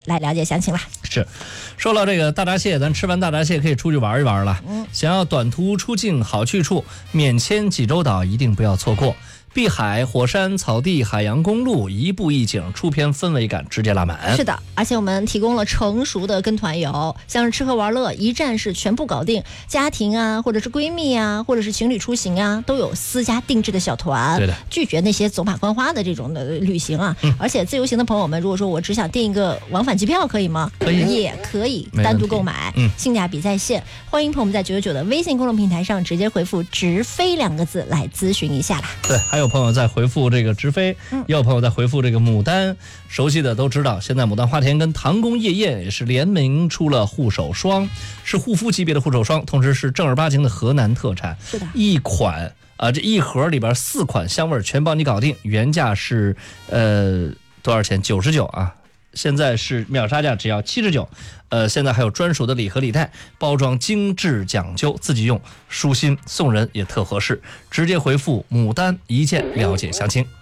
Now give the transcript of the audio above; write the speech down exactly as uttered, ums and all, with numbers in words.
来了解详情啦。 是，说到这个大闸蟹，咱吃完大闸蟹可以出去玩一玩了。嗯，想要短途出境好去处，免签济州岛一定不要错过。碧海、火山、草地、海洋公路，一步一景，出片氛围感直接拉满。 是的，而且我们提供了成熟的跟团游，像是吃喝玩乐一站式全部搞定，家庭啊，或者是闺蜜啊，或者是情侣出行啊，都有私家定制的小团。 对的， 拒绝那些走马观花的这种的旅行啊。嗯、而且自由行的朋友们，如果说我只想订一个往返机票，可以吗？ 可以， 也可以单独购买，嗯，性价比在线。欢迎朋友们在九九九的微信公众平台上直接回复“直飞”两个字来咨询一下啦。 对，还有朋友在回复这个直飞，也有朋友在回复这个牡丹，熟悉的都知道，现在牡丹花田跟唐宫夜宴也是联名出了护手霜，是护肤级别的护手霜，同时是正儿八经的河南特产。 是的， 一款啊，这一盒里边四款香味全帮你搞定，原价是呃多少钱？九十九啊。现在是秒杀价只要七十九，呃，现在还有专属的礼盒礼袋，包装精致讲究，自己用舒心，送人也特合适。直接回复牡丹一键了解详情。